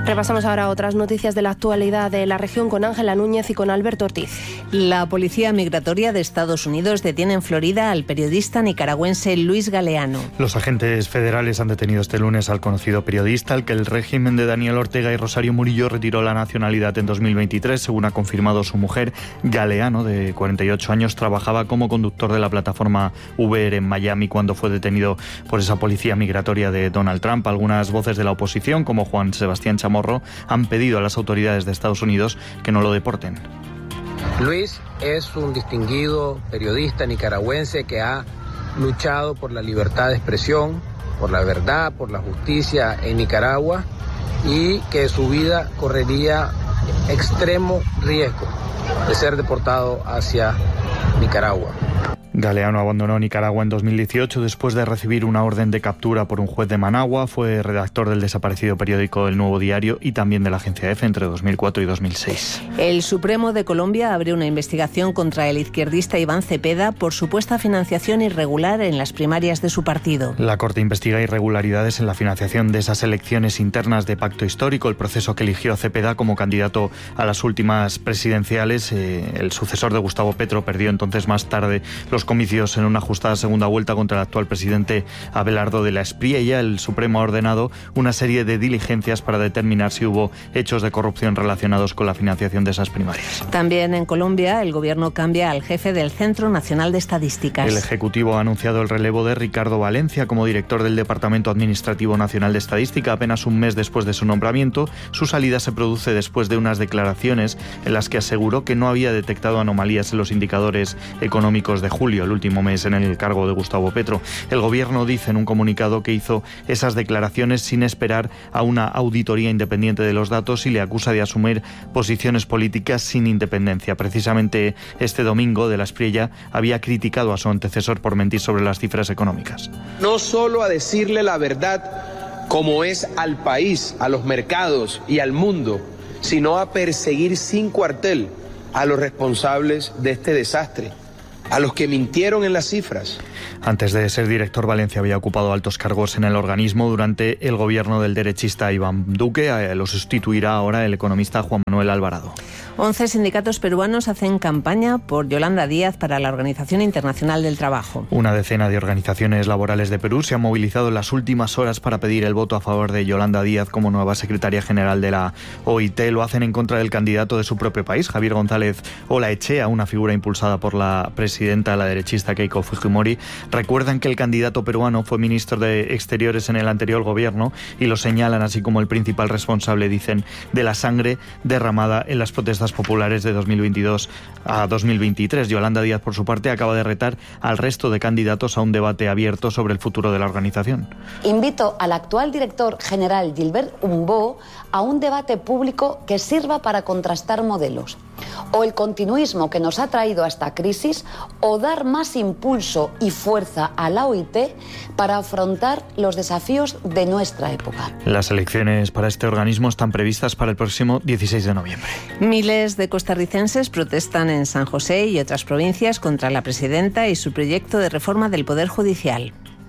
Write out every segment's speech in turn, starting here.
Repasamos ahora otras noticias de la actualidad de la región con Ángela Núñez y con Alberto Ortiz. La Policía Migratoria de Estados Unidos detiene en Florida al periodista nicaragüense Luis Galeano. Los agentes federales han detenido este lunes al conocido periodista, al que el régimen de Daniel Ortega y Rosario Murillo retiró la nacionalidad en 2023, según ha confirmado su mujer. Galeano, de 48 años, trabajaba como conductor de la plataforma Uber en Miami cuando fue detenido por esa policía migratoria de Donald Trump. Algunas voces de la oposición, como Juan Sebastián Chamorro, han pedido a las autoridades de Estados Unidos que no lo deporten. Luis es un distinguido periodista nicaragüense que ha luchado por la libertad de expresión, por la verdad, por la justicia en Nicaragua, y que su vida correría extremo riesgo de ser deportado hacia Nicaragua. Galeano abandonó Nicaragua en 2018 después de recibir una orden de captura por un juez de Managua. Fue redactor del desaparecido periódico El Nuevo Diario y también de la agencia EFE entre 2004 y 2006. El Supremo de Colombia abre una investigación contra el izquierdista Iván Cepeda por supuesta financiación irregular en las primarias de su partido. La Corte investiga irregularidades en la financiación de esas elecciones internas de Pacto Histórico, el proceso que eligió a Cepeda como candidato a las últimas presidenciales. El sucesor de Gustavo Petro perdió entonces más tarde los comicios en una ajustada segunda vuelta contra el actual presidente Abelardo de la Espriella. El Supremo ha ordenado una serie de diligencias para determinar si hubo hechos de corrupción relacionados con la financiación de esas primarias. También en Colombia, el gobierno cambia al jefe del Centro Nacional de Estadísticas. El Ejecutivo ha anunciado el relevo de Ricardo Valencia como director del Departamento Administrativo Nacional de Estadística apenas un mes después de su nombramiento. Su salida se produce después de unas declaraciones en las que aseguró que no había detectado anomalías en los indicadores económicos de julio, el último mes en el cargo de Gustavo Petro. El gobierno dice en un comunicado que hizo esas declaraciones sin esperar a una auditoría independiente de los datos y le acusa de asumir posiciones políticas sin independencia. Precisamente este domingo, de la Espriella había criticado a su antecesor por mentir sobre las cifras económicas. No solo a decirle la verdad como es al país, a los mercados y al mundo, sino a perseguir sin cuartel a los responsables de este desastre, a los que mintieron en las cifras. Antes de ser director, Valencia había ocupado altos cargos en el organismo durante el gobierno del derechista Iván Duque. Lo sustituirá ahora el economista Juan Manuel Alvarado. 11 sindicatos peruanos hacen campaña por Yolanda Díaz para la Organización Internacional del Trabajo. Una decena de organizaciones laborales de Perú se han movilizado en las últimas horas para pedir el voto a favor de Yolanda Díaz como nueva secretaria general de la OIT. Lo hacen en contra del candidato de su propio país, Javier González Olaechea, una figura impulsada por la presidenta, la derechista Keiko Fujimori. Recuerdan que el candidato peruano fue ministro de Exteriores en el anterior gobierno y lo señalan así como el principal responsable, dicen, de la sangre derramada en las protestas populares de 2022 a 2023. Yolanda Díaz, por su parte, acaba de retar al resto de candidatos a un debate abierto sobre el futuro de la organización. Invito al actual director general Gilbert Humbo a un debate público que sirva para contrastar modelos. O el continuismo que nos ha traído a esta crisis, o dar más impulso y fuerza a la OIT para afrontar los desafíos de nuestra época. Las elecciones para este organismo están previstas para el próximo 16 de noviembre. Miles de costarricenses protestan en San José y otras provincias contra la presidenta y su proyecto de reforma del Poder Judicial.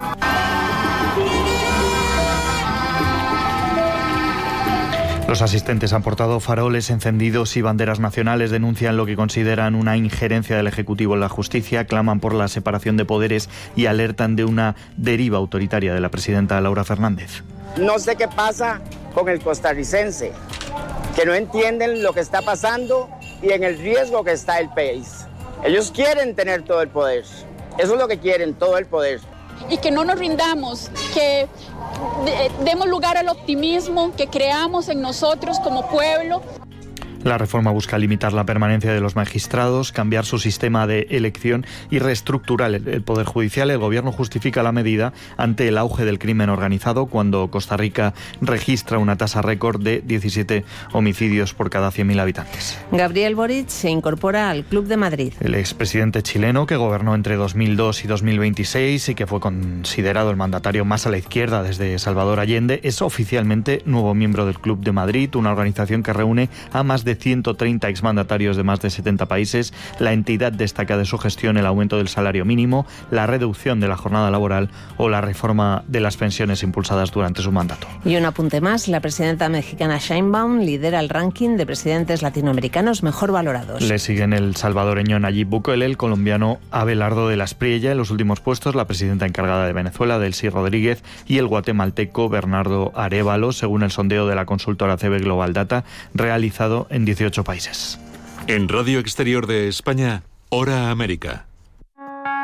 Los asistentes han portado faroles encendidos y banderas nacionales, denuncian lo que consideran una injerencia del Ejecutivo en la justicia, claman por la separación de poderes y alertan de una deriva autoritaria de la presidenta Laura Fernández. No sé qué pasa con el costarricense, que no entienden lo que está pasando y en el riesgo que está el país. Ellos quieren tener todo el poder, eso es lo que quieren, todo el poder. Y que no nos rindamos, que demos lugar al optimismo, que creamos en nosotros como pueblo. La reforma busca limitar la permanencia de los magistrados, cambiar su sistema de elección y reestructurar el Poder Judicial. El Gobierno justifica la medida ante el auge del crimen organizado, cuando Costa Rica registra una tasa récord de 17 homicidios por cada 100.000 habitantes. Gabriel Boric se incorpora al Club de Madrid. El expresidente chileno, que gobernó entre 2002 y 2026 y que fue considerado el mandatario más a la izquierda desde Salvador Allende, es oficialmente nuevo miembro del Club de Madrid, una organización que reúne a más de de 130 exmandatarios de más de 70 países. La entidad destaca de su gestión el aumento del salario mínimo, la reducción de la jornada laboral o la reforma de las pensiones impulsadas durante su mandato. Y un apunte más, la presidenta mexicana Sheinbaum lidera el ranking de presidentes latinoamericanos mejor valorados. Le siguen el salvadoreño Nayib Bukele, el colombiano Abelardo de la Espriella en los últimos puestos, la presidenta encargada de Venezuela, Delcy Rodríguez, y el guatemalteco Bernardo Arévalo, según el sondeo de la consultora CB Global Data, realizado en 18 países. En Radio Exterior de España, Hora América.